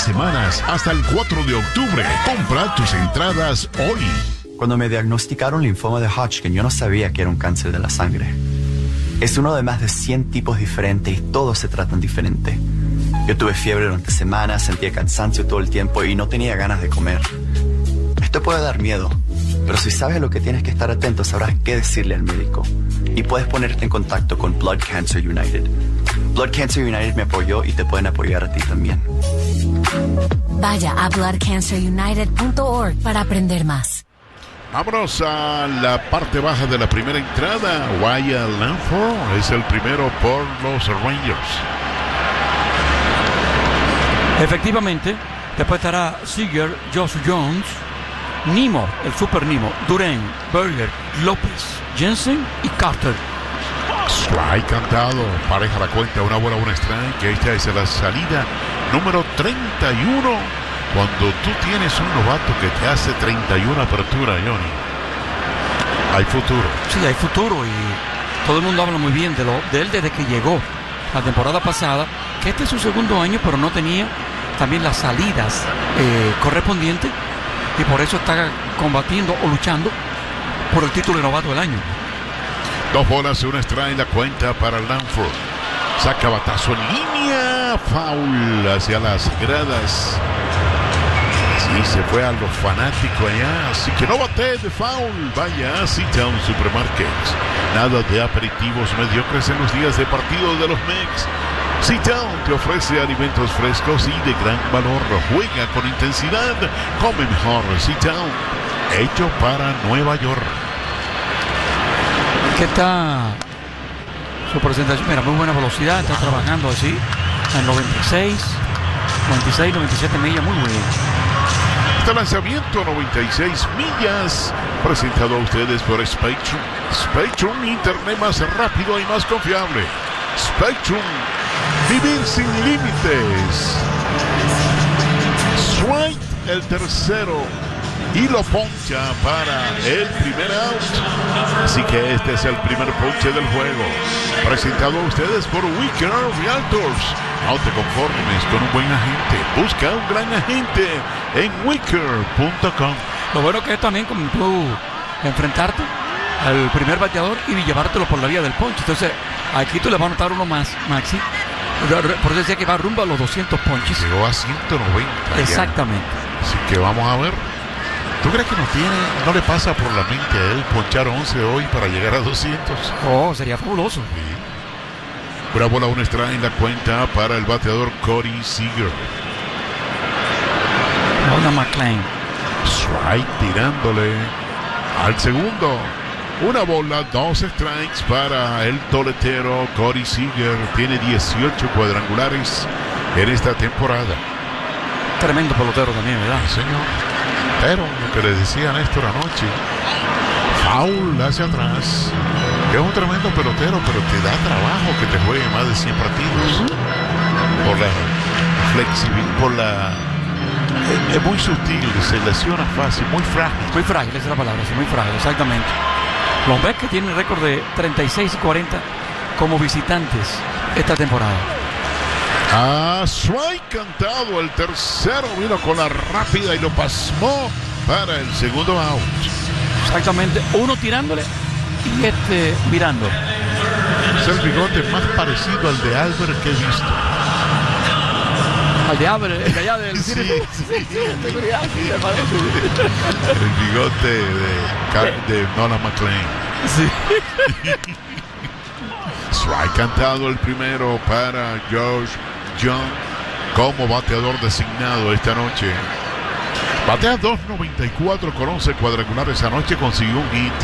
semanas hasta el 4 de octubre. Compra tus entradas hoy. Cuando me diagnosticaron linfoma de Hodgkin, yo no sabía que era un cáncer de la sangre. Es uno de más de 100 tipos diferentes y todos se tratan diferente. Yo tuve fiebre durante semanas, sentía cansancio todo el tiempo y no tenía ganas de comer. Esto puede dar miedo, pero si sabes lo que tienes que estar atento, sabrás qué decirle al médico. Y puedes ponerte en contacto con Blood Cancer United. Blood Cancer United me apoyó y te pueden apoyar a ti también. Vaya a bloodcancerunited.org para aprender más. Vámonos a la parte baja de la primera entrada. Wyatt Langford es el primero por los Rangers. Efectivamente, después estará Seager, Josh Jones, Nimmo, el Super Nimmo, Duran, Berger, López, Jensen y Carter. Strike cantado, pareja la cuenta, una bola, una strike. Esta es la salida número 31. Cuando tú tienes un novato que te hace 31 apertura, Johnny, hay futuro. Sí, hay futuro y todo el mundo habla muy bien de él desde que llegó la temporada pasada, que este es su segundo año, pero no tenía también las salidas correspondientes y por eso está combatiendo o luchando por el título de novato del año. 2 bolas, una strike, la cuenta para Langford. Saca batazo en línea, foul hacia las gradas. Sí, se fue a los fanáticos allá, así que no bate de foul. Vaya a Seatown Supermarkets. Nada de aperitivos mediocres en los días de partido de los Mex. Seatown te ofrece alimentos frescos y de gran valor. Juega con intensidad, come mejor. Seatown, hecho para Nueva York. ¿Qué está su presentación? Mira, muy buena velocidad, está trabajando así en 96, 97 millas, muy bien. Este lanzamiento 96 millas, presentado a ustedes por Spectrum. Spectrum, internet más rápido y más confiable. Spectrum, vivir sin límites. Swipe el tercero y lo poncha para el primer out. Así que este es el primer ponche del juego. Presentado a ustedes por Wicker Realtors. No te conformes con un buen agente. Busca un gran agente en wicker.com. Lo bueno que es también como tú enfrentarte al primer bateador y llevártelo por la vía del ponche. Entonces aquí tú le vas a anotar uno más, Maxi. Por eso decía que va rumbo a los 200 ponches. Llegó a 190. Exactamente. Ya. Así que vamos a ver. ¿Tú crees que no le pasa por la mente a él ponchar 11 hoy para llegar a 200? Oh, sería fabuloso. Sí. Una bola, un strike en la cuenta para el bateador Corey Seager. Una McLean. Strike tirándole al segundo. Una bola, 2 strikes para el toletero Corey Seager. Tiene 18 cuadrangulares en esta temporada. Tremendo pelotero también, ¿verdad? Sí, señor. Pero lo que les decía a Néstor anoche, foul hacia atrás. Es un tremendo pelotero, pero te da trabajo que te juegue más de 100 partidos. Por la flexibilidad, por la... Es muy sutil, se lesiona fácil, muy frágil. Muy frágil, esa es la palabra, sí, muy frágil, exactamente. Los Mets que tienen récord de 36 y 40 como visitantes esta temporada. Strike cantado, el tercero vino con la rápida y lo pasmó para el segundo out. Exactamente, uno tirándole y este mirando. Es el bigote más parecido al de Albert que he visto. Al de Albert, el de allá del sí, cine. sí. El bigote de Nolan McLean. Sí. Strike cantado, el primero para Josh Young como bateador designado esta noche. Batea 2.94 con 11 cuadrangulares. Anoche consiguió un hit.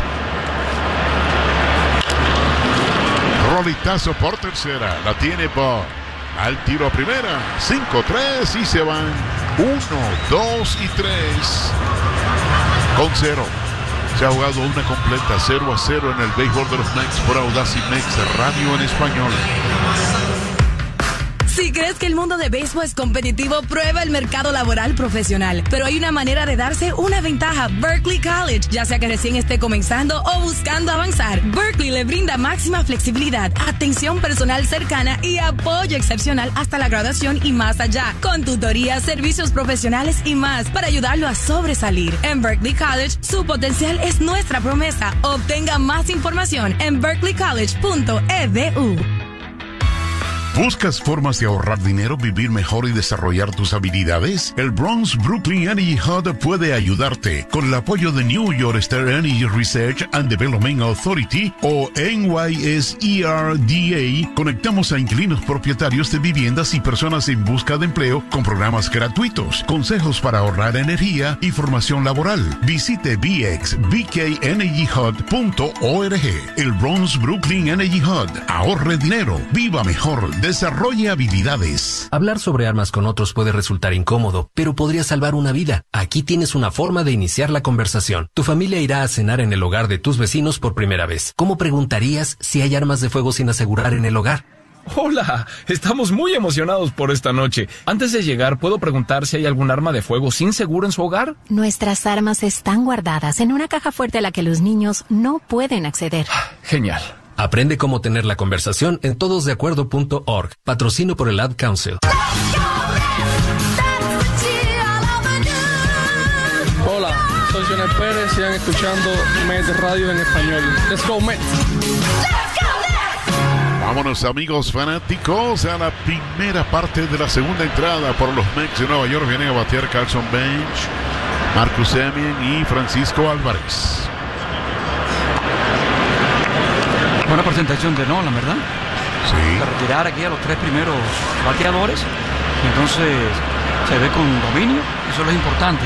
Rolitazo por tercera. La tiene Bob. Al tiro a primera. 5-3 y se van 1, 2 y 3 con 0. Se ha jugado una completa 0-0 en el béisbol de los Mex por Audacy Mex Radio en español. Si crees que el mundo de béisbol es competitivo, prueba el mercado laboral profesional. Pero hay una manera de darse una ventaja. Berkeley College, ya sea que recién esté comenzando o buscando avanzar. Berkeley le brinda máxima flexibilidad, atención personal cercana y apoyo excepcional hasta la graduación y más allá. Con tutorías, servicios profesionales y más para ayudarlo a sobresalir. En Berkeley College, su potencial es nuestra promesa. Obtenga más información en berkeleycollege.edu. ¿Buscas formas de ahorrar dinero, vivir mejor y desarrollar tus habilidades? El Bronx Brooklyn Energy Hub puede ayudarte. Con el apoyo de New York State Energy Research and Development Authority o NYSERDA, conectamos a inquilinos propietarios de viviendas y personas en busca de empleo con programas gratuitos, consejos para ahorrar energía y formación laboral. Visite bxbkenergyhub.org. El Bronx Brooklyn Energy Hub. Ahorre dinero, viva mejor, desarrolle habilidades. Hablar sobre armas con otros puede resultar incómodo, pero podría salvar una vida. Aquí tienes una forma de iniciar la conversación. Tu familia irá a cenar en el hogar de tus vecinos por primera vez. ¿Cómo preguntarías si hay armas de fuego sin asegurar en el hogar? Hola, estamos muy emocionados por esta noche. Antes de llegar, ¿puedo preguntar si hay algún arma de fuego sin seguro en su hogar? Nuestras armas están guardadas en una caja fuerte a la que los niños no pueden acceder. Genial. Aprende cómo tener la conversación en todosdeacuerdo.org. Patrocino por el Ad Council. Hola, soy Jonel Pérez. Sigan escuchando Mets Radio en español. Let's go, Mets. Vámonos, amigos fanáticos, a la primera parte de la segunda entrada por los Mets de Nueva York. Vienen a batear Carlson Bench, Marcus Semien y Francisco Álvarez. Buena presentación de Nolan, ¿verdad? Sí. De retirar aquí a los tres primeros bateadores. Entonces se ve con dominio. Eso es lo importante.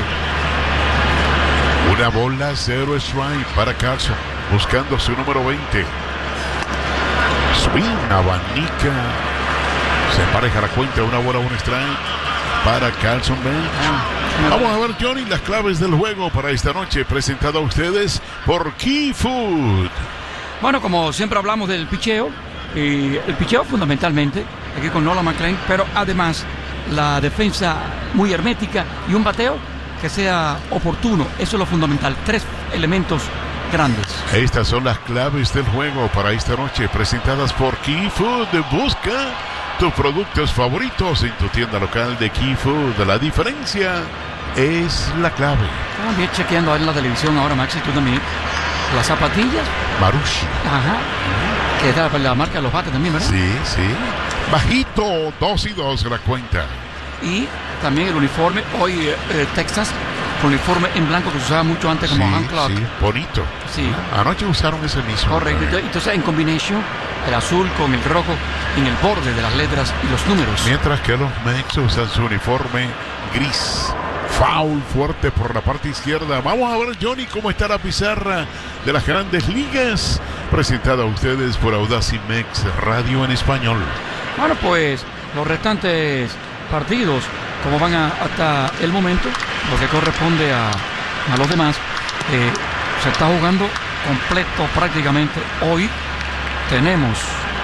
Una bola, 0 strike para Carlson, buscando su número 20. Swing, abanica. Se empareja la cuenta, una bola, un strike para Carlson Bench. Vamos a ver, Johnny, las claves del juego para esta noche, presentado a ustedes por Key Food. Bueno, como siempre hablamos del picheo, y el picheo fundamentalmente, aquí con Nolan McLean, pero además la defensa muy hermética y un bateo que sea oportuno. Eso es lo fundamental. Tres elementos grandes. Estas son las claves del juego para esta noche, presentadas por Key Food. Busca tus productos favoritos en tu tienda local de Key Food. La diferencia es la clave. También chequeando en la televisión ahora, Maxi, tú también. Las zapatillas. Marucci. Ajá. Que es la marca de los bates también, ¿verdad? Sí, sí. Bajito, 2-2 la cuenta. Y también el uniforme, hoy Texas, con uniforme en blanco que se usaba mucho antes como hand clock. Sí, bonito. Sí. Anoche usaron ese mismo. Correcto. Entonces, en combination, el azul con el rojo en el borde de las letras y los números. Mientras que los Mets usan su uniforme gris. Foul fuerte por la parte izquierda. Vamos a ver, Johnny, cómo está la pizarra de las Grandes Ligas, presentada a ustedes por Audacy Mex Radio en español. Bueno, pues los restantes partidos, como van hasta el momento, lo que corresponde a los demás, se está jugando completo prácticamente. Hoy tenemos...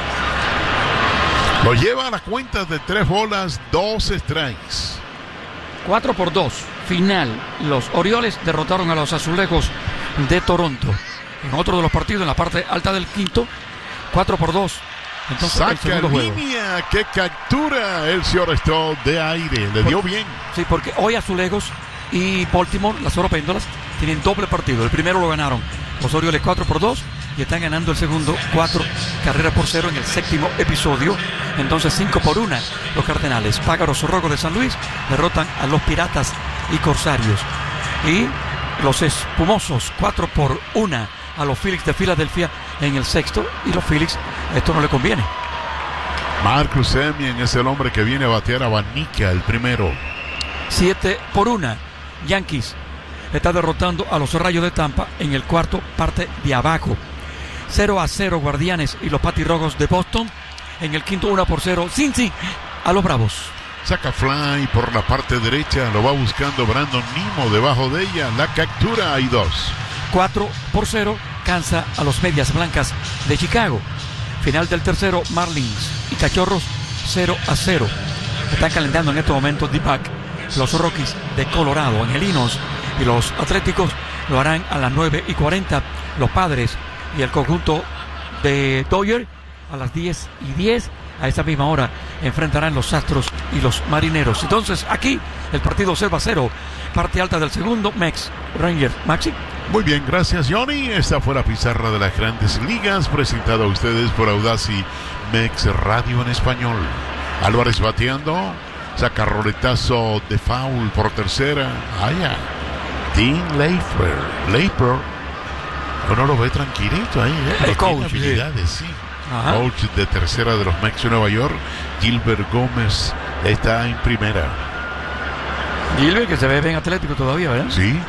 Lo lleva a la cuenta de 3 bolas, 2 strikes. 4-2, final. Los Orioles derrotaron a los Azulejos de Toronto. En otro de los partidos, en la parte alta del quinto, 4-2. Entonces, saca línea que captura el shortstop de aire. Le dio bien. Sí, porque hoy Azulejos y Baltimore, las Oro Péndolas, tienen doble partido. El primero lo ganaron los Orioles 4-2 y están ganando el segundo 4-0 en el séptimo episodio. Entonces 5-1 los Cardenales. Pájaros Rojos de San Luis derrotan a los Piratas y Corsarios. Y los Espumosos 4-1 a los Phillies de Filadelfia en el sexto. Y los Phillies, esto no le conviene. Marcus Semien es el hombre que viene a batear a Vanica, el primero. 7-1. Yankees está derrotando a los Rayos de Tampa en el cuarto, parte de abajo. 0-0 Guardianes y los Patirrojos de Boston en el quinto. 1-0 Cincy a los Bravos. Saca fly por la parte derecha, lo va buscando Brandon Nimmo debajo de ella, la captura, hay 2. 4-0 cansa a los Medias Blancas de Chicago. Final del tercero, Marlins y Cachorros 0-0. Están calentando en este momento D-Pack. Los Rockies de Colorado, Angelinos y los Atléticos lo harán a las 9:40. Los Padres y el conjunto de Dodger a las 10:10. A esa misma hora enfrentarán los Astros y los Marineros. Entonces aquí el partido 0-0. Parte alta del segundo. Mex Rangers. Maxi. Muy bien, gracias Johnny. Esta fue la pizarra de las Grandes Ligas, presentada a ustedes por Audacy Mex Radio en español. Álvarez bateando, saca roletazo de foul por tercera. Allá, Dean Leipler. Uno lo ve tranquilito ahí, El coach, tiene habilidades, sí. Ajá. Coach de tercera de los Mets de Nueva York. Gilbert Gómez está en primera. Gilbert, que se ve bien atlético todavía, ¿verdad? Sí.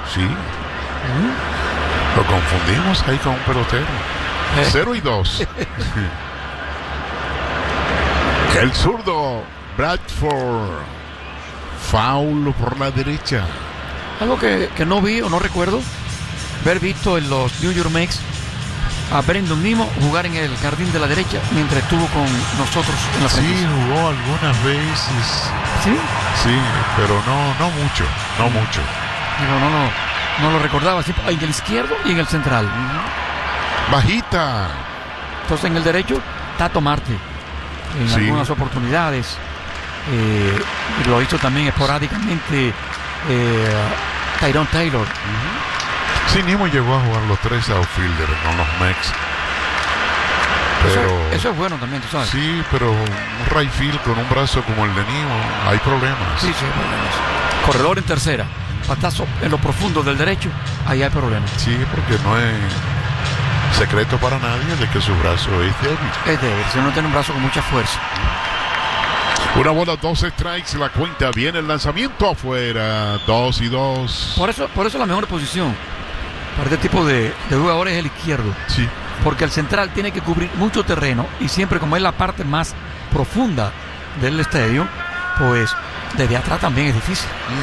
Lo confundimos ahí con un pelotero. 0-2. El zurdo Bradford. Foul por la derecha. Algo que no vi o no recuerdo haber visto en los New York Mets a Brendan Nimmo jugar en el jardín de la derecha mientras estuvo con nosotros en la franquicia. Sí, jugó algunas veces. ¿Sí? Sí, pero no mucho. Digo, no lo recordaba. Sí, en el izquierdo y en el central. Bajita. Entonces en el derecho, Tato Marte. En algunas oportunidades. Lo hizo también esporádicamente Tyrone Taylor. Sí, Nimmo llegó a jugar los tres outfielders con los Mets. Pero eso es bueno también, tú sabes. Sí, pero un right field con un brazo como el de Nimmo, hay problemas. Sí, hay problemas. Corredor en tercera, patazo en lo profundo del derecho, ahí hay problemas. Sí, porque no es secreto para nadie de que su brazo es débil. Es débil, si no tiene un brazo con mucha fuerza. Una bola, 2 strikes, la cuenta, viene el lanzamiento afuera, 2-2. Por eso la mejor posición para este tipo de jugadores es el izquierdo. Sí. Porque el central tiene que cubrir mucho terreno y siempre como es la parte más profunda del estadio, pues desde atrás también es difícil.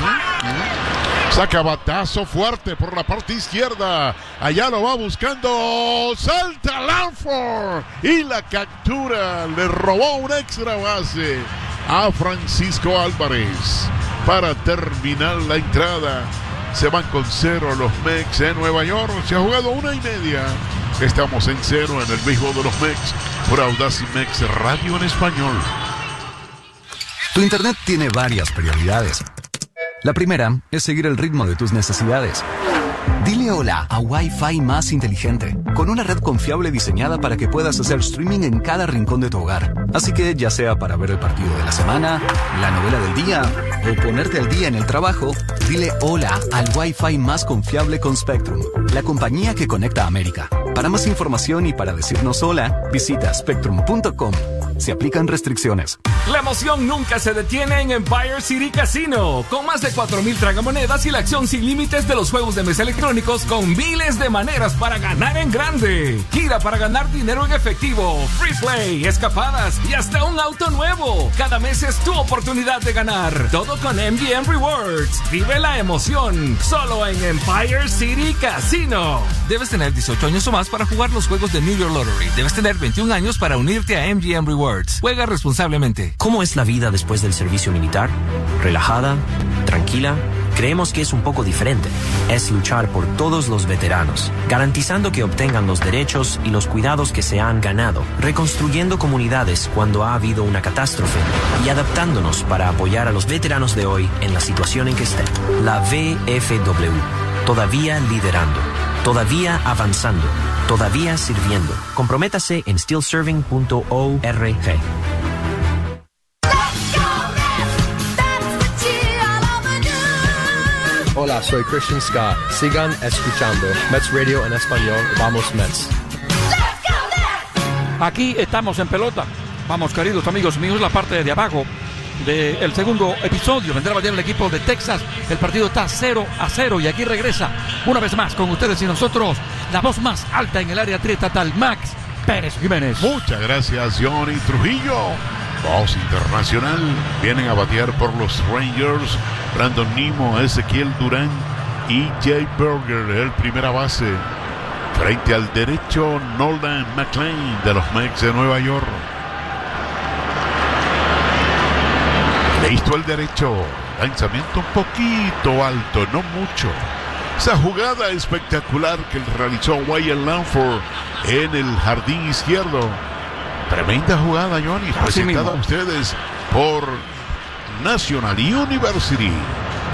Saca batazo fuerte por la parte izquierda. Allá lo va buscando. Salta Lanford y la captura. Le robó una extra base a Francisco Álvarez para terminar la entrada. Se van con 0 los Mets en Nueva York. Se ha jugado 1:30. Estamos en 0 en el béisbol de los Mets por Audacy Mex Radio en español. Tu internet tiene varias prioridades. La primera es seguir el ritmo de tus necesidades. Dile hola a Wi-Fi más inteligente, con una red confiable diseñada para que puedas hacer streaming en cada rincón de tu hogar. Así que ya sea para ver el partido de la semana, la novela del día o ponerte al día en el trabajo, dile hola al Wi-Fi más confiable con Spectrum, la compañía que conecta a América. Para más información y para decirnos hola, visita spectrum.com. Se aplican restricciones. La emoción nunca se detiene en Empire City Casino. Con más de 4,000 tragamonedas y la acción sin límites de los juegos de mesa electrónicos con miles de maneras para ganar en grande. Gira para ganar dinero en efectivo, free play, escapadas y hasta un auto nuevo. Cada mes es tu oportunidad de ganar. Todo con MGM Rewards. Vive la emoción. Solo en Empire City Casino. Debes tener 18 años o más para jugar los juegos de New York Lottery. Debes tener 21 años para unirte a MGM Rewards. Juega responsablemente. ¿Cómo es la vida después del servicio militar? ¿Relajada? ¿Tranquila? Creemos que es un poco diferente. Es luchar por todos los veteranos, garantizando que obtengan los derechos y los cuidados que se han ganado, reconstruyendo comunidades cuando ha habido una catástrofe y adaptándonos para apoyar a los veteranos de hoy en la situación en que estén. La VFW, todavía liderando, todavía avanzando, todavía sirviendo. Comprométase en stillserving.org. Hola, soy Christian Scott. Sigan escuchando Mets Radio en español. Vamos Mets. Aquí estamos en pelota. Vamos, queridos amigos míos, la parte de abajo del segundo episodio. Vendrá a batir el equipo de Texas. El partido está 0-0 y aquí regresa una vez más con ustedes y nosotros la voz más alta en el área triestatal, Max Pérez Jiménez. Muchas gracias, Johnny Trujillo. Voz internacional. Vienen a batear por los Rangers Brandon Nimmo, Ezequiel Durán y Jay Berger, el primera base. Frente al derecho, Nolan McLean de los Mets de Nueva York. Listo el derecho. Lanzamiento un poquito alto, no mucho. Esa jugada espectacular que realizó Wyatt Langford en el jardín izquierdo. Tremenda jugada, Johnny. Presentada a ustedes por National University.